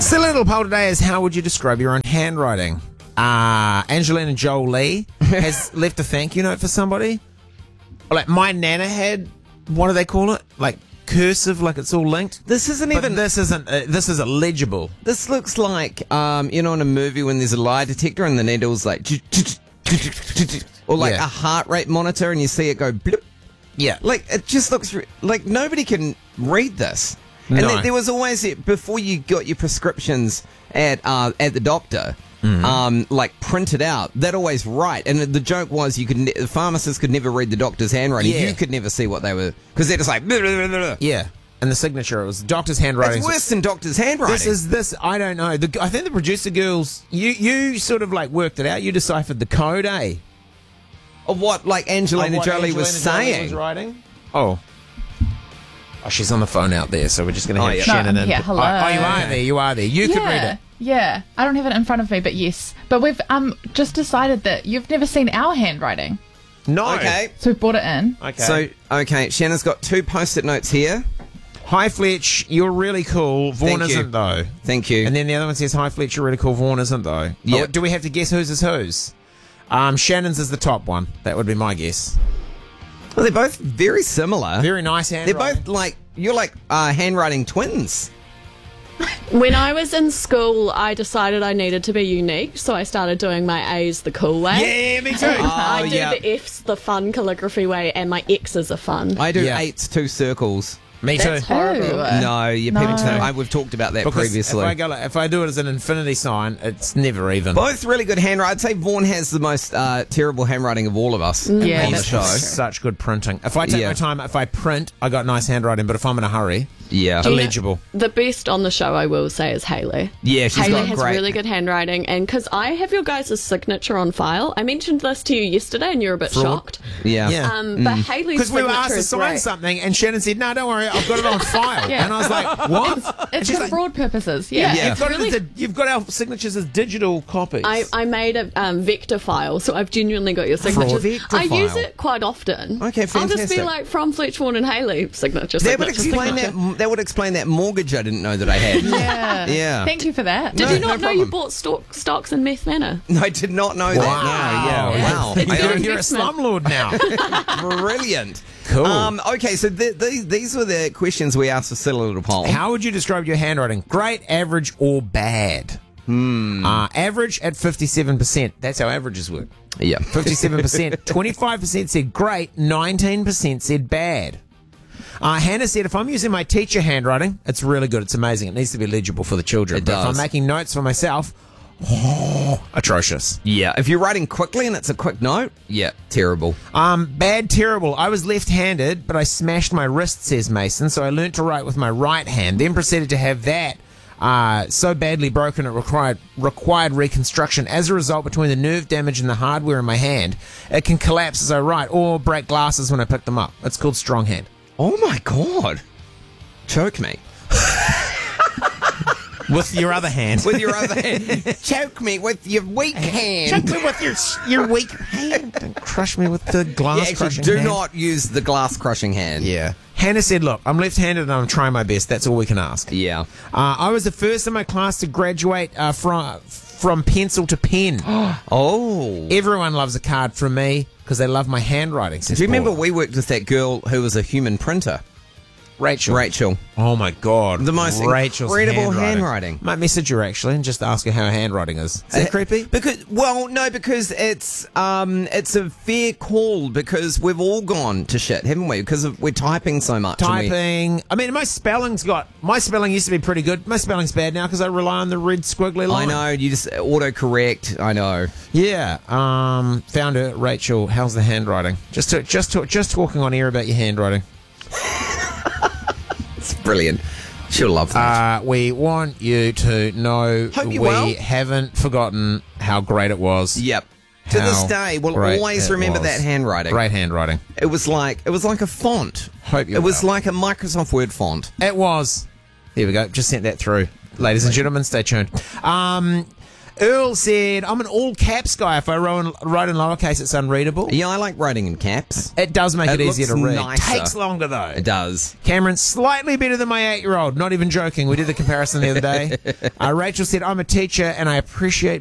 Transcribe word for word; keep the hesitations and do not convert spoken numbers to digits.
Silly little poll today is, how would you describe your own handwriting? Uh, Angelina Jolie has left a thank you note for somebody. Like my nana had, what do they call it? Like cursive, like it's all linked. This isn't But even... this isn't. Uh, this is illegible. This looks like, um, you know, in a movie when there's a lie detector and the needle's like... Or like Yeah. a heart rate monitor and you see it go blip. Yeah. Like, it just looks... Re- like, nobody can read this. And No. there, there was always, before you got your prescriptions at uh, at the doctor, Mm-hmm. um, like printed out, that always write. And the joke was you could ne- the pharmacist could never read the doctor's handwriting. Yeah. You could never see what they were... Because they're just like... Blah, blah, blah, blah. Yeah. And the signature, it was doctor's handwriting. It's worse than doctor's handwriting. This is this. I don't know. The, I think the producer girls, you you sort of like worked it out. You deciphered the code, eh? Of what, like, Angelina Of what Jolie Angelina was Jolie saying. was writing. Oh. Oh, she's on the phone out there, so we're just going to Oh, have yeah. Shannon No, I'm in. here. Hello. Oh, oh, you are there. You are there. You could read Yeah, it. yeah. I don't have it in front of me, but yes. But we've um just decided that you've never seen our handwriting, No. Okay. so we've brought it in. Okay. So, okay, Shannon's got two post-it notes here. Hi, Fletch. You're really cool. Vaughan Thank you. isn't, though. Thank you. And then the other one says, hi, Fletch. You're really cool. Vaughan isn't, though. Yep. Oh, do we have to guess whose is whose? Um, Shannon's is the top one. That would be my guess. Well, they're both very similar. Very nice They're handwriting. both like, you're like uh, handwriting twins. When I was in school, I decided I needed to be unique, so I started doing my A's the cool way. Yeah, me too. I Oh, do yeah. the F's the fun calligraphy way, and my X's are fun. I do Yeah. eights, two circles. Me too. That's horrible. Ew. No, you No. people. I, we've talked about that Because previously. If I, go like, if I do it as an infinity sign, it's never even. Both really good handwriting. I'd say Vaughan has the most uh, terrible handwriting of all of us Yeah, on the that's show. true. Such good printing. If I take Yeah. my time, if I print, I got nice handwriting. But if I'm in a hurry, Yeah. Do you know- illegible. The best on the show, I will say, is Hayley. Yeah, she's Hayley got has great. really good handwriting, and because I have your guys' signature on file, I mentioned this to you yesterday, and you were a bit Fraud. shocked. Yeah. Yeah. Um, but Hayley's Because we were signature asked to is sign great. something, and Shannon said, "No, don't worry, I've got it on file." Yeah. And I was like, "What?" It's she's for like, fraud purposes. Yeah. Yeah. You've got, Really- it as a, you've got our signatures as digital copies. I, I made a um, vector file, so I've genuinely got your signatures. Vector I use file. it quite often. Okay, I'll just fantastic. be like, from Fletch, Vaughan and Hayley, signature, That would signature, explain signature. that. That would explain that mortgage I didn't know that I had. Yeah. Yeah. Thank you for that. Did No, you not no know you problem. bought stock, stocks in Meth Manor? No, I did not know that. Wow. No, yeah, wow. It's I good. own- You're a investment. slumlord now. Brilliant. Cool. Um, okay, so th- th- these were the questions we asked for Silly Little Poll. How would you describe your handwriting? Great, average, or bad? Hmm. Uh, average at fifty-seven percent. That's how averages work. Yeah. fifty-seven percent. twenty-five percent said great. nineteen percent said bad. Uh, Hannah said, if I'm using my teacher handwriting, it's really good. It's amazing. It needs to be legible for the children. It but if does. I'm making notes for myself, oh, atrocious. Yeah, if you're writing quickly and it's a quick note, yeah, terrible. Um, bad, terrible. I was left-handed, but I smashed my wrist, says Mason, so I learnt to write with my right hand, then proceeded to have that uh, so badly broken it required required reconstruction. As a result, between the nerve damage and the hardware in my hand, it can collapse as I write or break glasses when I pick them up. It's called strong hand. Oh my god. Choke me. With your other hand. With your other hand. Choke me with your weak hand. me with your your weak hand. Don't crush me with the glass Yeah, actually, crushing do hand. not use the glass crushing hand. Yeah. Hannah said, look, I'm left-handed and I'm trying my best. That's all we can ask. Yeah. Uh, I was the first in my class to graduate uh, from from pencil to pen. Oh. Everyone loves a card from me because they love my handwriting. Says Do you remember Paul. we worked with that girl who was a human printer? Rachel? Rachel. Oh my God. The most Rachel's incredible handwriting. handwriting. Might message her actually and just ask her how her handwriting is. Is that Uh, creepy? Because well, no, because it's um, it's a fair call because we've all gone to shit, haven't we? Because of, we're typing so much. and we- Typing. I mean, my spelling's got. My spelling used to be pretty good. My spelling's bad now because I rely on the red squiggly I line. know you just autocorrect. I know. Yeah. Um. Found her, Rachel. How's the handwriting? Just to, just to, just talking on air about your handwriting. It's brilliant. She'll love that. Uh, we want you to know Hope we you're well. haven't forgotten how great it was. Yep. To this How day, we'll great always it remember was. that handwriting. Great handwriting. It was like it was like a font. Hope you're It was well. like a Microsoft Word font. It was. Here we go. Just sent that through. Ladies and gentlemen, stay tuned. Um, Earl said, I'm an all caps guy. If I write in, write in lowercase, it's unreadable. Yeah, I like writing in caps. It does make it, It easier to looks read. nicer. Takes longer, though. It does. Cameron, slightly better than my eight-year-old. Not even joking. We did the comparison the other day. Uh, Rachel said, I'm a teacher and I appreciate